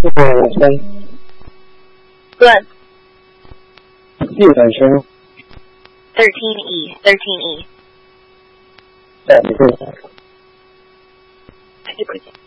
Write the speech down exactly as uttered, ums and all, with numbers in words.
四点五三。 Good. 地产生。 Thirteen E. Thirteen E. 在一个。 一块钱。